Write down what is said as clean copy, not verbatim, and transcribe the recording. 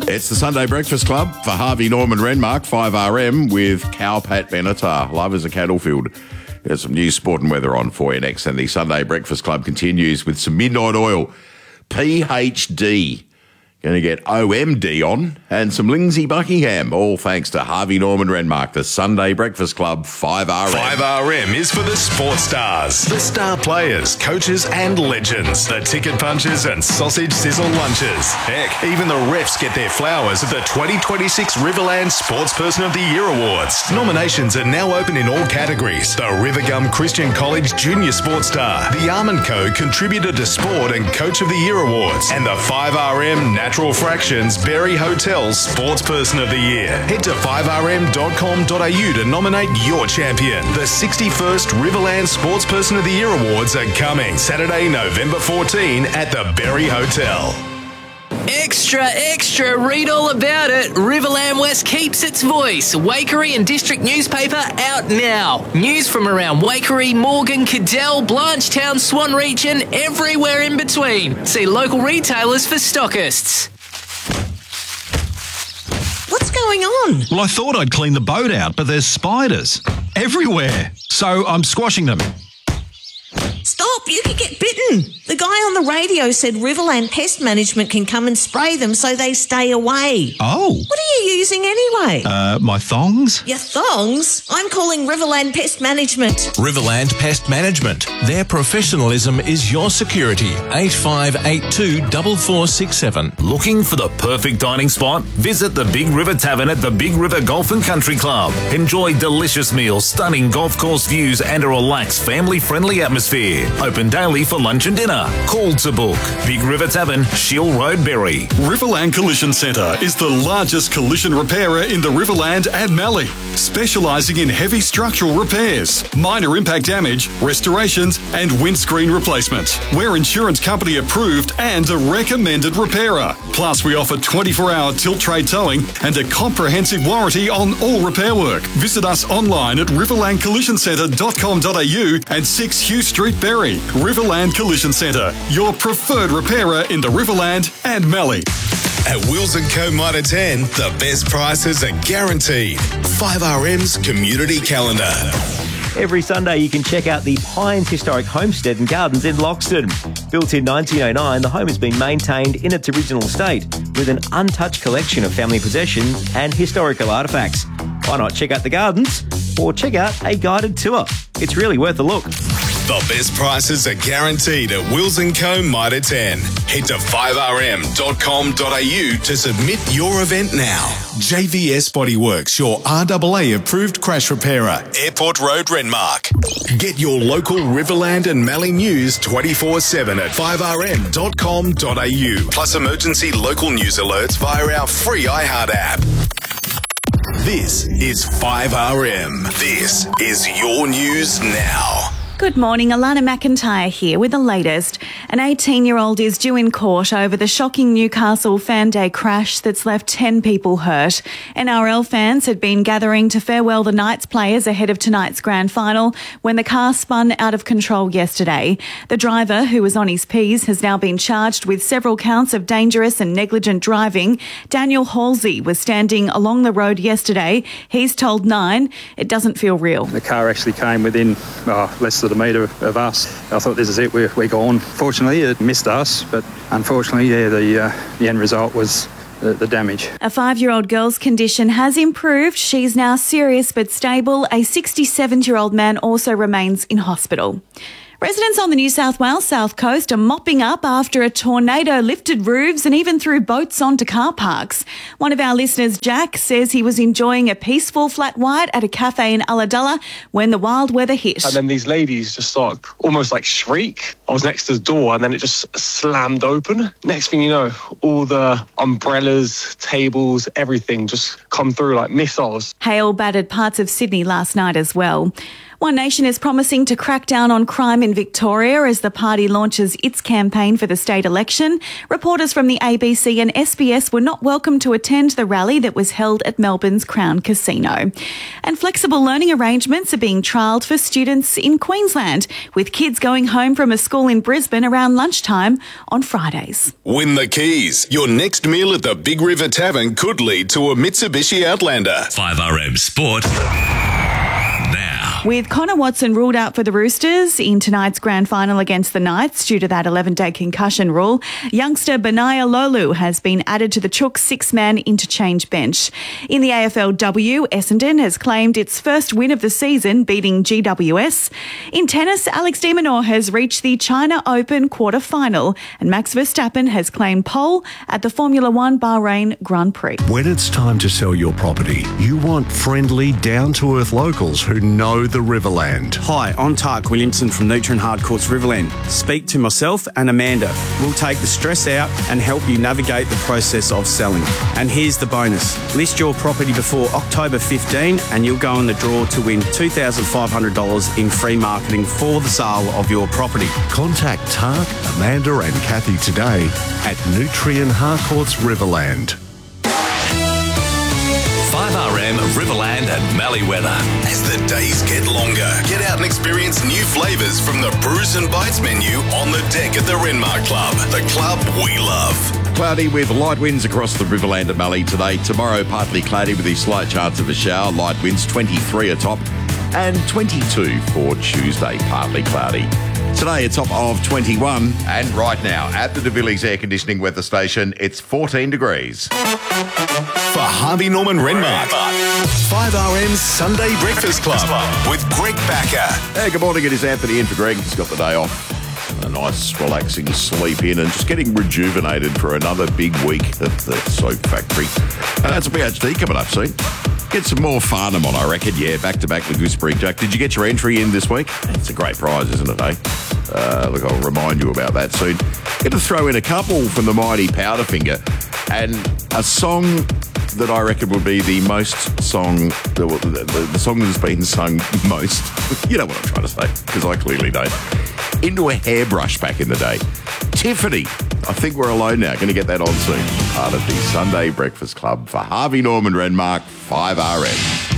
It's the Sunday Breakfast Club for Harvey Norman Renmark, 5RM with Cowpat Benatar. Love is a cattle field. There's some news, sport and weather on for you next. And the Sunday Breakfast Club continues with some Midnight Oil. PhD. Going to get OMD on and some Lindsay Buckingham. All thanks to Harvey Norman Renmark, the Sunday Breakfast Club, 5RM. 5RM is for the sports stars, the star players, coaches and legends, the ticket punchers and sausage sizzle lunches. Heck, even the refs get their flowers at the 2026 Riverland Sportsperson of the Year Awards. Nominations are now open in all categories. The Rivergum Christian College Junior Sports Star, the Armand Co. Contributor to Sport and Coach of the Year Awards, and the 5RM Natural Fractions Berry Hotel Sportsperson of the Year. Head to 5rm.com.au to nominate your champion. The 61st Riverland Sportsperson of the Year Awards are coming Saturday, November 14 at the Berry Hotel. Extra, extra, read all about it. Riverland West keeps its voice. Waikerie and District newspaper out now. News from around Waikerie, Morgan, Cadell, Blanchetown, Swan Region, everywhere in between. See local retailers for stockists. What's going on? Well, I thought I'd clean the boat out, but there's spiders everywhere. So I'm squashing them. Stop, you could get bitten. The guy on the radio said Riverland Pest Management can come and spray them so they stay away. Oh. What are you using anyway? My thongs? Your thongs? I'm calling Riverland Pest Management. Riverland Pest Management. Their professionalism is your security. 8582 4467. Looking for the perfect dining spot? Visit the Big River Tavern at the Big River Golf and Country Club. Enjoy delicious meals, stunning golf course views and a relaxed family-friendly atmosphere. Open daily for lunch and dinner. Call to book. Big River Tavern, Shield Road, Berry. Riverland Collision Centre is the largest collision repairer in the Riverland and Mallee, specialising in heavy structural repairs, minor impact damage, restorations and windscreen replacement. We're insurance company approved and a recommended repairer. Plus we offer 24-hour tilt tray towing and a comprehensive warranty on all repair work. Visit us online at riverlandcollisioncentre.com.au and 6 Hugh Street, Berry. Riverland Collision Centre, your preferred repairer in the Riverland and Mallee. At Wills & Co. Mitre 10, the best prices are guaranteed. 5RM's community calendar. Every Sunday you can check out the Pines Historic Homestead and Gardens in Loxton. Built in 1909, the home has been maintained in its original state with an untouched collection of family possessions and historical artefacts. Why not check out the gardens or check out a guided tour? It's really worth a look. The best prices are guaranteed at Wills & Co. Mitre 10. Head to 5rm.com.au to submit your event now. JVS Bodyworks, your RAA approved crash repairer. Airport Road, Renmark. Get your local Riverland and Mallee news 24/7 at 5rm.com.au. Plus emergency local news alerts via our free iHeart app. This is 5RM. This is your news now. Good morning, Alana McIntyre here with the latest. An 18-year-old is due in court over the shocking Newcastle Fan Day crash that's left 10 people hurt. NRL fans had been gathering to farewell the Knights players ahead of tonight's grand final when the car spun out of control yesterday. The driver, who was on his P's, has now been charged with several counts of dangerous and negligent driving. Daniel Halsey was standing along the road yesterday. He's told Nine it doesn't feel real. The car actually came within less than a metre of us. I thought, this is it, we're gone. Fortunately, it missed us, but unfortunately, the end result was the damage. A 5-year-old girl's condition has improved. She's now serious but stable. A 67-year-old man also remains in hospital. Residents on the New South Wales South Coast are mopping up after a tornado lifted roofs and even threw boats onto car parks. One of our listeners, Jack, says he was enjoying a peaceful flat white at a cafe in Ulladulla when the wild weather hit. And then these ladies just almost shriek. I was next to the door and then it just slammed open. Next thing you know, all the umbrellas, tables, everything just come through like missiles. Hail battered parts of Sydney last night as well. One Nation is promising to crack down on crime in Victoria as the party launches its campaign for the state election. Reporters from the ABC and SBS were not welcome to attend the rally that was held at Melbourne's Crown Casino. And flexible learning arrangements are being trialled for students in Queensland, with kids going home from a school in Brisbane around lunchtime on Fridays. Win the keys. Your next meal at the Big River Tavern could lead to a Mitsubishi Outlander. 5RM Sport. With Connor Watson ruled out for the Roosters in tonight's grand final against the Knights due to that 11-day concussion rule, youngster Benaya Lolu has been added to the Chooks six-man interchange bench. In the AFLW, Essendon has claimed its first win of the season, beating GWS. In tennis, Alex de Minaur has reached the China Open quarter-final, and Max Verstappen has claimed pole at the Formula One Bahrain Grand Prix. When it's time to sell your property, you want friendly, down-to-earth locals who know the Riverland. Hi, I'm Tark Williamson from Nutrien Hardcourts Riverland. Speak to myself and Amanda. We'll take the stress out and help you navigate the process of selling. And here's the bonus. List your property before October 15 and you'll go in the draw to win $2,500 in free marketing for the sale of your property. Contact Tark, Amanda and Kathy today at Nutrien Hardcourts Riverland. 5RM Riverland and Mallee weather. As the days get longer, get out and experience new flavours from the Brews and Bites menu on the deck at the Renmark Club, the club we love. Cloudy with light winds across the Riverland at Mallee today. Tomorrow, partly cloudy with a slight chance of a shower. Light winds 23 atop and 22 for Tuesday, partly cloudy. Today, a top of 21. And right now, at the De Villiers Air Conditioning Weather Station, it's 14 degrees. For Harvey Norman Renmark, 5RM's Sunday Breakfast Club with Greg Backer. Hey, good morning. It is Anthony in for Greg. He's got the day off. A nice, relaxing sleep in and just getting rejuvenated for another big week at the soap factory. And that's a PhD coming up soon. Get some more Farnham on, I reckon. Yeah, back-to-back the Gooseberry Jack. Did you get your entry in this week? It's a great prize, isn't it, eh? Look, I'll remind you about that soon. Going to throw in a couple from the mighty Powderfinger and a song that I reckon would be the most song, the song that's been sung most. You know what I'm trying to say, because I clearly don't. Into a hairbrush back in the day. Tiffany. I think we're alone now. Going to get that on soon. Part of the Sunday Breakfast Club for Harvey Norman Renmark, 5RM.